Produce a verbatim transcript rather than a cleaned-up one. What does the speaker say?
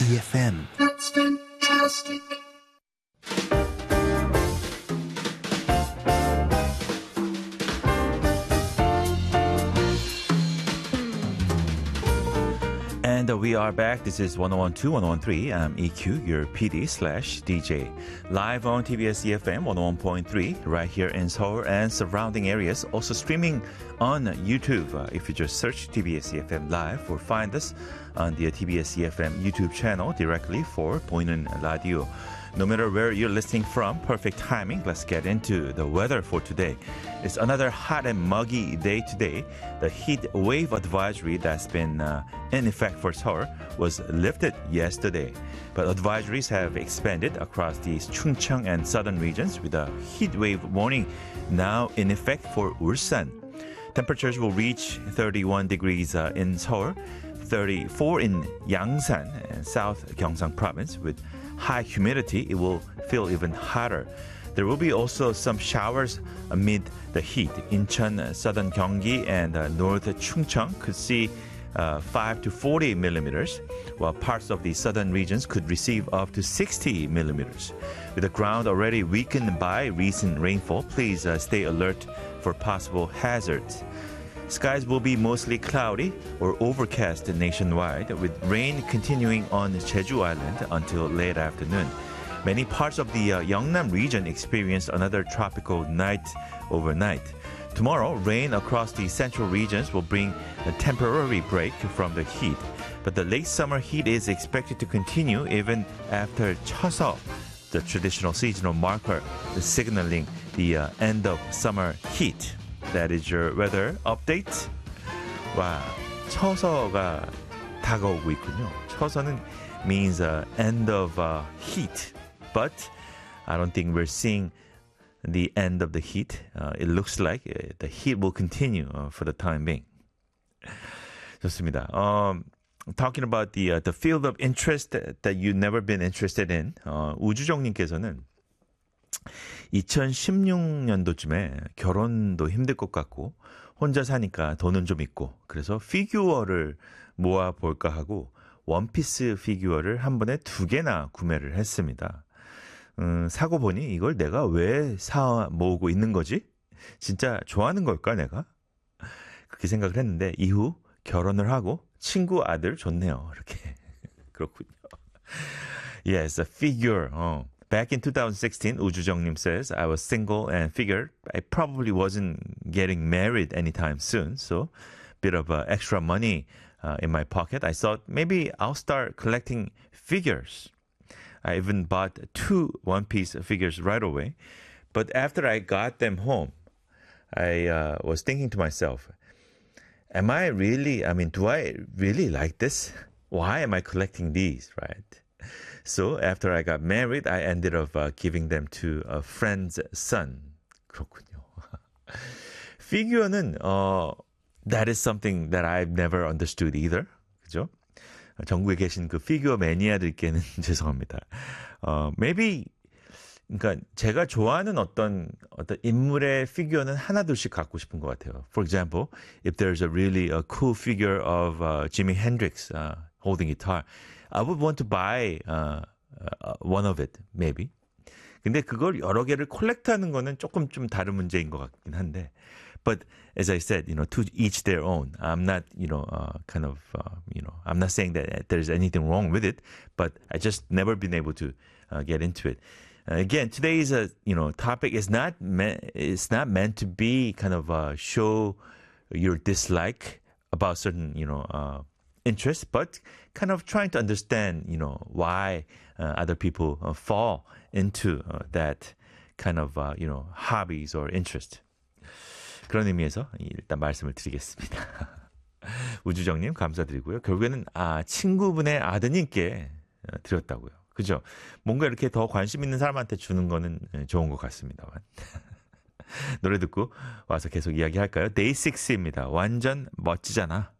에프엠. That's fantastic. And we are back. This is one oh one two, one oh one three. I'm E Q, your P D slash D J. Live on T B S E F M one oh one point three, right here in Seoul and surrounding areas. Also streaming on YouTube. Uh, if you just search T B S E F M Live or find us on the T B S E F M YouTube channel directly for 보이는 라디오. No matter where you're listening from, perfect timing. Let's get into the weather for today. It's another hot and muggy day today. The heat wave advisory that's been uh, in effect for Seoul was lifted yesterday. But advisories have expanded across the Chungcheong and southern regions with a heat wave warning now in effect for Ulsan. Temperatures will reach thirty-one degrees uh, in Seoul, thirty-four in Yangsan and South Gyeongsang province. With high humidity, it will feel even hotter. There will be also some showers amid the heat. Incheon, southern Gyeonggi, and uh, north Chungcheong could see uh, five to forty millimeters, while parts of the southern regions could receive up to sixty millimeters. With the ground already weakened by recent rainfall, please uh, stay alert for possible hazards. Skies will be mostly cloudy or overcast nationwide, with rain continuing on Jeju Island until late afternoon. Many parts of the uh, Yeongnam region experienced another tropical night overnight. Tomorrow, rain across the central regions will bring a temporary break from the heat, but the late summer heat is expected to continue even after Cheoseok, the traditional seasonal marker signaling the uh, end of summer heat. That is your weather update. 와, 처서가 다가오고 있군요. 처서는 means uh, end of uh, heat. But I don't think we're seeing the end of the heat. Uh, it looks like uh, the heat will continue uh, for the time being. 좋습니다. Um, talking about the uh, the field of interest that you've never been interested in. Uh, 우주정님께서는 이천십육 년도쯤에 결혼도 힘들 것 같고 혼자 사니까 돈은 좀 있고 그래서 피규어를 모아볼까 하고 원피스 피규어를 한 번에 두 개나 구매를 했습니다. 음, 사고 보니 이걸 내가 왜 사 모으고 있는 거지? 진짜 좋아하는 걸까 내가? 그렇게 생각을 했는데 이후 결혼을 하고 친구 아들 좋네요. 이렇게 그렇군요. Yes, a figure. 어. Back in twenty sixteen, 우주정님 says, I was single and figured I probably wasn't getting married anytime soon. So, bit of uh, extra money uh, in my pocket. I thought maybe I'll start collecting figures. I even bought two one-piece figures right away. But after I got them home, I uh, was thinking to myself, am I really, I mean, do I really like this? Why am I collecting these, right? So after I got married, I ended up uh, giving them to a friend's son. 그렇군요. 피규어는 uh, that is something that I've never understood either. 그죠? 전국에 계신 그 피규어 매니아들께는 죄송합니다. Uh, maybe 그러니까 제가 좋아하는 어떤 어떤 인물의 피규어는 하나둘씩 갖고 싶은 것 같아요. For example, if there's a really a cool figure of uh, Jimi Hendrix uh, holding guitar, I would want to buy uh, uh, one of it, maybe. 근데 그걸 여러 개를 콜렉트하는 거는 조금 좀 다른 문제인 것 같긴 한데. But as I said, you know, to each their own. I'm not, you know, uh, kind of, uh, you know, I'm not saying that there's anything wrong with it, but I just never been able to uh, get into it. Uh, again, today's uh, you know topic is not me- it's not meant to be kind of uh, show your dislike about certain, you know. Uh, interest, but kind of trying to understand, you know, why uh, other people uh, fall into uh, that kind of, uh, you know, hobbies or interest. 그런 의미에서 일단 말씀을 드리겠습니다. 우주정님 감사드리고요. 결국에는 아 친구분의 아드님께 드렸다고요. 그죠? 뭔가 이렇게 더 관심 있는 사람한테 주는 거는 좋은 것 같습니다만. 노래 듣고 와서 계속 이야기할까요? 데이식스입니다. 완전 멋지잖아.